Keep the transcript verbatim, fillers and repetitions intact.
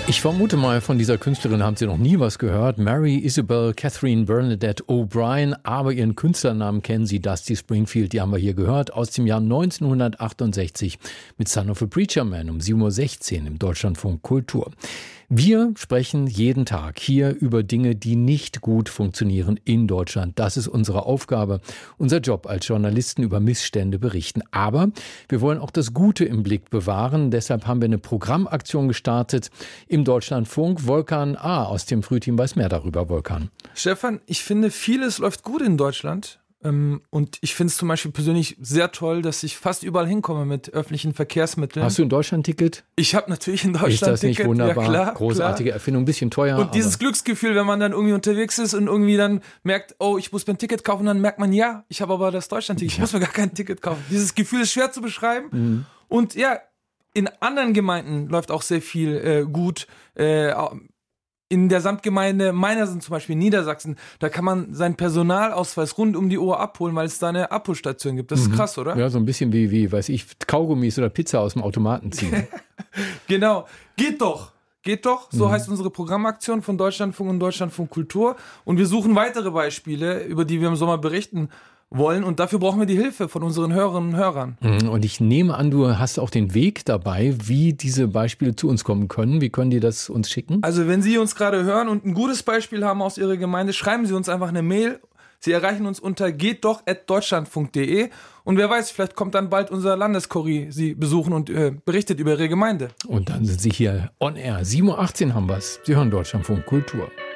Ich vermute mal, von dieser Künstlerin haben Sie noch nie was gehört. Mary Isabel Catherine Bernadette O'Brien, aber ihren Künstlernamen kennen Sie, Dusty Springfield, die haben wir hier gehört, aus dem Jahr neunzehnhundertachtundsechzig mit Son of a Preacher Man um sieben Uhr sechzehn im Deutschlandfunk Kultur. Wir sprechen jeden Tag hier über Dinge, die nicht gut funktionieren in Deutschland. Das ist unsere Aufgabe, unser Job als Journalisten, über Missstände berichten. Aber wir wollen auch das Gute im Blick bewahren. Deshalb haben wir eine Programmaktion gestartet im Deutschlandfunk. Volkan A. aus dem Frühteam weiß mehr darüber. Volkan. Stefan, ich finde, vieles läuft gut in Deutschland. Und ich finde es zum Beispiel persönlich sehr toll, dass ich fast überall hinkomme mit öffentlichen Verkehrsmitteln. Hast du ein Deutschland-Ticket? Ich habe natürlich ein Deutschland-Ticket. Ist das nicht wunderbar? Ja, klar, Großartige klar. Erfindung, ein bisschen teuer. Und dieses Glücksgefühl, wenn man dann irgendwie unterwegs ist und irgendwie dann merkt, oh, ich muss mir ein Ticket kaufen, dann merkt man, ja, ich habe aber das Deutschland-Ticket, ich ja. muss mir gar kein Ticket kaufen. Dieses Gefühl ist schwer zu beschreiben. Mhm. Und ja, in anderen Gemeinden läuft auch sehr viel äh, gut. Äh, In der Samtgemeinde meiner sind zum Beispiel in Niedersachsen, da kann man seinen Personalausweis rund um die Uhr abholen, weil es da eine Abholstation gibt. Das ist mhm. krass, oder? Ja, so ein bisschen wie, wie, weiß ich, Kaugummis oder Pizza aus dem Automaten ziehen. Genau. Geht doch. Geht doch. So mhm. heißt unsere Programmaktion von Deutschlandfunk und Deutschlandfunk Kultur. Und wir suchen weitere Beispiele, über die wir im Sommer berichten wollen, und dafür brauchen wir die Hilfe von unseren Hörerinnen und Hörern. Und ich nehme an, du hast auch den Weg dabei, wie diese Beispiele zu uns kommen können. Wie können die das uns schicken? Also wenn Sie uns gerade hören und ein gutes Beispiel haben aus Ihrer Gemeinde, schreiben Sie uns einfach eine Mail. Sie erreichen uns unter geht doch at deutschlandfunk punkt de, und wer weiß, vielleicht kommt dann bald unser Landeskurier Sie besuchen und äh, berichtet über Ihre Gemeinde. Und dann sind Sie hier on air. sieben Uhr achtzehn haben wir es. Sie hören Deutschlandfunk Kultur.